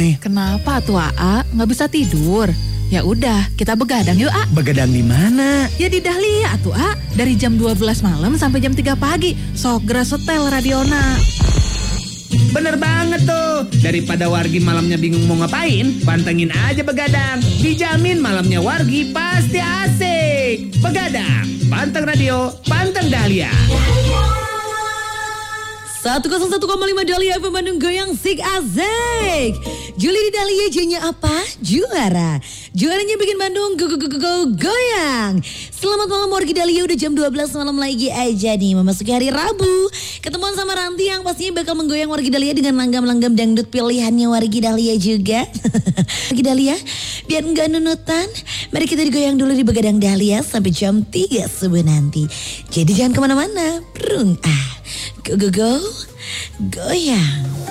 nih. Kenapa tuh Aa? Nggak bisa tidur? Ya udah, kita begadang yuk A. Begadang di mana? Ya di Dahlia tuh A. Dari jam 12 malam sampai jam 3 pagi. Sok geras setel Radiona. Bener banget tuh. Daripada wargi malamnya bingung mau ngapain, pantengin aja begadang. Dijamin malamnya wargi pasti asik. Begadang, panteng radio, panteng Dahlia. 101,5 Dahlia FM Bandung goyang sik asik. Juli di Dahlia jadinya apa? Juara. Juaranya bikin Bandung goyang. Selamat malam wargi Dahlia, udah jam 12 malam lagi aja nih memasuki hari Rabu. Ketemuan sama Ranti yang pastinya bakal menggoyang wargi Dahlia dengan langgam-langgam dangdut pilihannya wargi Dahlia juga. Wargi Dahlia, biar enggak nunutan, mari kita digoyang dulu di Begadang Dahlia sampai jam 3 subuh nanti. Jadi jangan kemana-mana, brung. Go, goyang.